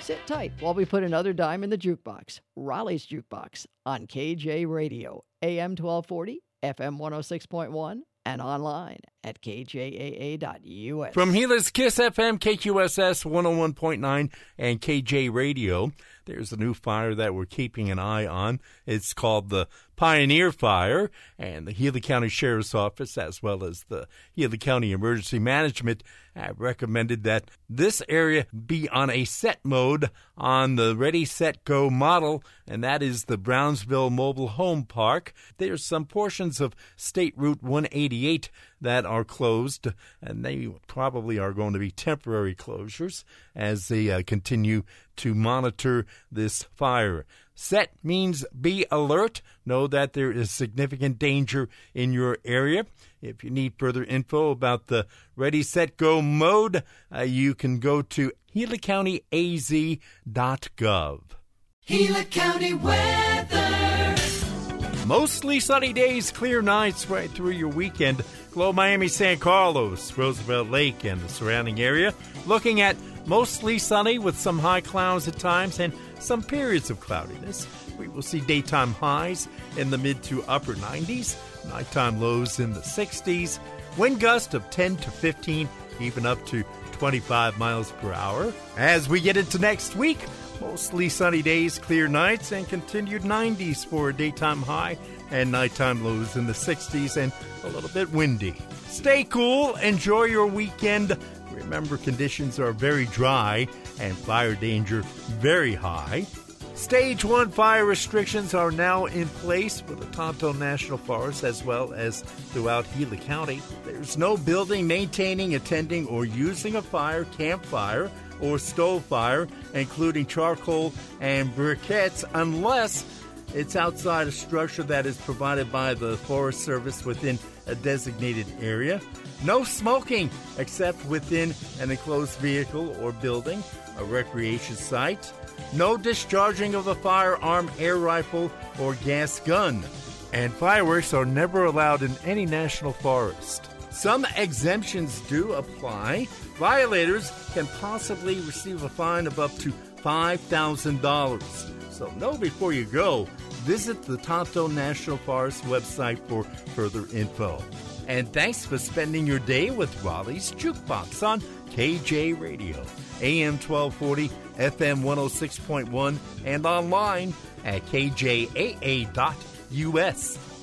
Sit tight while we put another dime in the jukebox. Raleigh's Jukebox on KJ Radio, AM 1240, FM 106.1, and online at kjaa.us. From Gila's Kiss FM, KQSS 101.9, and KJ Radio, there's a new fire that we're keeping an eye on. It's called the Pioneer Fire, and the Gila County Sheriff's Office, as well as the Gila County Emergency Management, have recommended that this area be on a set mode on the Ready, Set, Go model, and that is the Brownsville Mobile Home Park. There's some portions of State Route 188 that are closed, and they probably are going to be temporary closures as they continue to monitor this fire. Set means be alert. Know that there is significant danger in your area. If you need further info about the Ready, Set, Go mode, you can go to GilaCountyAZ.gov. Gila County weather. Mostly sunny days, clear nights right through your weekend. Glow Miami, San Carlos, Roosevelt Lake, and the surrounding area. Looking at mostly sunny with some high clouds at times and some periods of cloudiness. We will see daytime highs in the mid to upper 90s, nighttime lows in the 60s, wind gust of 10 to 15, even up to 25 miles per hour. As we get into next week, mostly sunny days, clear nights, and continued 90s for a daytime high and nighttime lows in the 60s and a little bit windy. Stay cool, enjoy your weekend. Remember, conditions are very dry and fire danger very high. Stage 1 fire restrictions are now in place for the Tonto National Forest as well as throughout Gila County. There's no building, maintaining, attending, or using a fire, campfire, or stove fire, including charcoal and briquettes, unless it's outside a structure that is provided by the Forest Service within a designated area. No smoking except within an enclosed vehicle or building, a recreation site. No discharging of a firearm, air rifle, or gas gun. And fireworks are never allowed in any national forest. Some exemptions do apply. Violators can possibly receive a fine of up to $5,000. So know before you go. Visit the Tonto National Forest website for further info. And thanks for spending your day with Raleigh's Jukebox on KJ Radio, AM 1240, FM 106.1, and online at kjaa.us.